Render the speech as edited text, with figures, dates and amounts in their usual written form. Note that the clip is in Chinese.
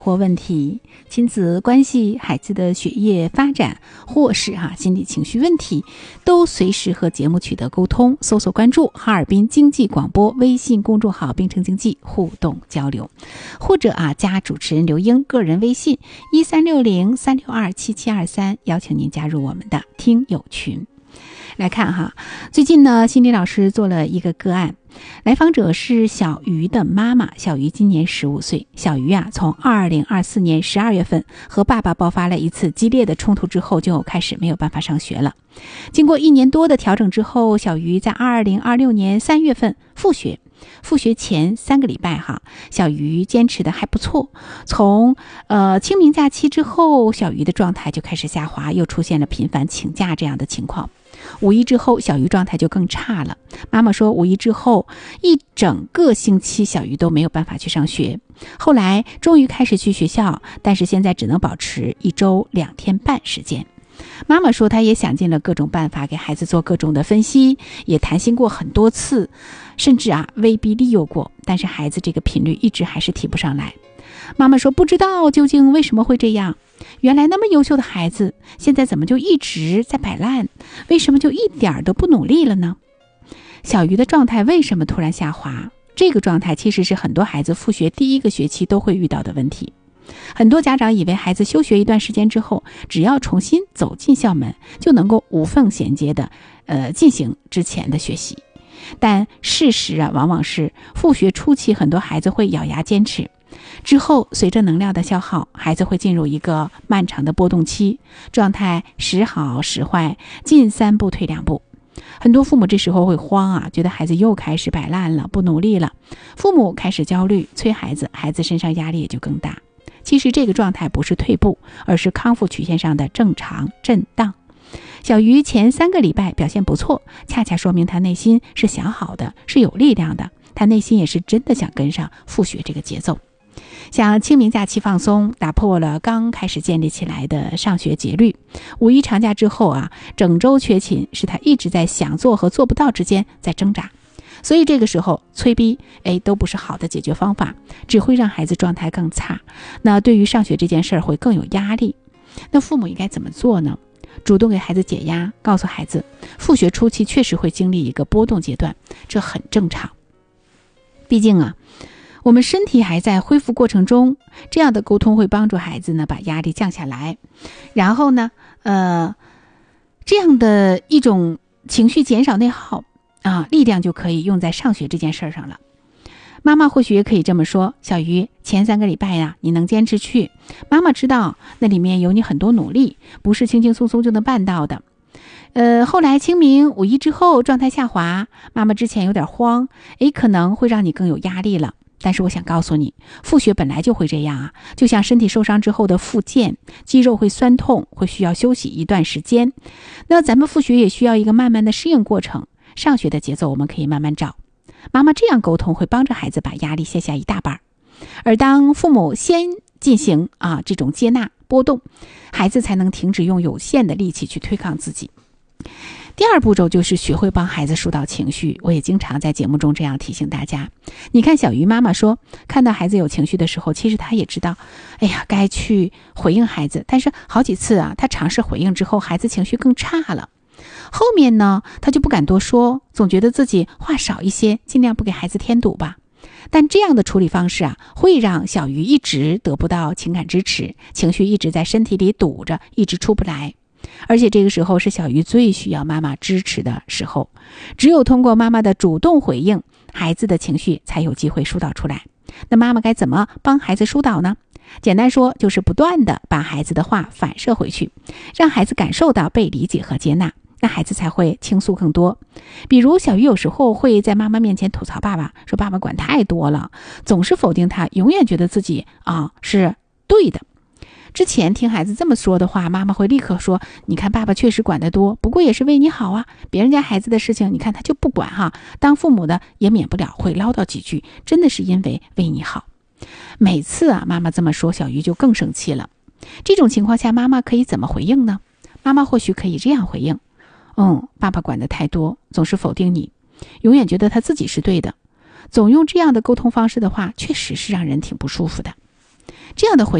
或问题、亲子关系、孩子的学业发展，或是心理情绪问题，都随时和节目取得沟通。搜索关注哈尔滨经济广播微信公众号，并城经济互动交流，或者加主持人刘英个人微信1360-362-7723，邀请您加入我们的听友群。来看最近呢，心理老师做了一个个案，来访者是小鱼的妈妈。小鱼今年15岁。小鱼从2024年12月份和爸爸爆发了一次激烈的冲突之后，就开始没有办法上学了。经过1年多的调整之后，小鱼在2026年3月份复学。复学前3个礼拜小鱼坚持的还不错。从清明假期之后，小鱼的状态就开始下滑，又出现了频繁请假这样的情况。5一之后，小鱼状态就更差了。妈妈说，5一之后1整个星期，小鱼都没有办法去上学。后来终于开始去学校，但是现在只能保持1周2天半时间。妈妈说，她也想尽了各种办法给孩子做各种的分析，也谈心过很多次，甚至威逼利诱过，但是孩子这个频率一直还是提不上来。妈妈说，不知道究竟为什么会这样，原来那么优秀的孩子，现在怎么就一直在摆烂？为什么就一点都不努力了呢？小鱼的状态为什么突然下滑？这个状态其实是很多孩子复学第1个学期都会遇到的问题。很多家长以为孩子休学一段时间之后，只要重新走进校门，就能够无缝衔接的进行之前的学习。但事实往往是复学初期很多孩子会咬牙坚持，之后随着能量的消耗，孩子会进入一个漫长的波动期，状态时好时坏，进3步退2步。很多父母这时候会慌觉得孩子又开始摆烂了，不努力了。父母开始焦虑，催孩子，孩子身上压力也就更大。其实这个状态不是退步，而是康复曲线上的正常震荡。小鱼前3个礼拜表现不错，恰恰说明他内心是想好的，是有力量的，他内心也是真的想跟上复学这个节奏。像清明假期放松，打破了刚开始建立起来的上学节律。5一长假之后整周缺勤，是他一直在想做和做不到之间在挣扎。所以这个时候催逼都不是好的解决方法，只会让孩子状态更差。那对于上学这件事儿会更有压力。那父母应该怎么做呢？主动给孩子解压，告诉孩子复学初期确实会经历一个波动阶段，这很正常。毕竟我们身体还在恢复过程中，这样的沟通会帮助孩子呢把压力降下来，然后呢这样的一种情绪减少内耗力量就可以用在上学这件事上了。妈妈或许也可以这么说，小鱼前3个礼拜你能坚持去，妈妈知道那里面有你很多努力，不是轻轻松松就能办到的。后来清明5一之后状态下滑，妈妈之前有点慌，可能会让你更有压力了。但是我想告诉你，复学本来就会这样就像身体受伤之后的复健，肌肉会酸痛，会需要休息一段时间。那咱们复学也需要一个慢慢的适应过程，上学的节奏我们可以慢慢找。妈妈这样沟通会帮着孩子把压力卸下一大半，而当父母先进行这种接纳波动，孩子才能停止用有限的力气去对抗自己。第2步骤就是学会帮孩子疏导情绪，我也经常在节目中这样提醒大家。你看小鱼妈妈说，看到孩子有情绪的时候，其实她也知道该去回应孩子，但是好几次她尝试回应之后，孩子情绪更差了。后面呢，她就不敢多说，总觉得自己话少一些，尽量不给孩子添堵吧。但这样的处理方式会让小鱼一直得不到情感支持，情绪一直在身体里堵着，一直出不来。而且这个时候是小鱼最需要妈妈支持的时候，只有通过妈妈的主动回应，孩子的情绪才有机会疏导出来。那妈妈该怎么帮孩子疏导呢？简单说，就是不断的把孩子的话反射回去，让孩子感受到被理解和接纳，那孩子才会倾诉更多。比如小鱼有时候会在妈妈面前吐槽爸爸，说爸爸管太多了，总是否定他，永远觉得自己是对的。之前听孩子这么说的话，妈妈会立刻说，你看爸爸确实管得多，不过也是为你好别人家孩子的事情你看他就不管当父母的也免不了会唠叨几句，真的是因为为你好。每次妈妈这么说，小鱼就更生气了。这种情况下妈妈可以怎么回应呢？妈妈或许可以这样回应，爸爸管得太多，总是否定你，永远觉得他自己是对的，总用这样的沟通方式的话，确实是让人挺不舒服的。 这样的回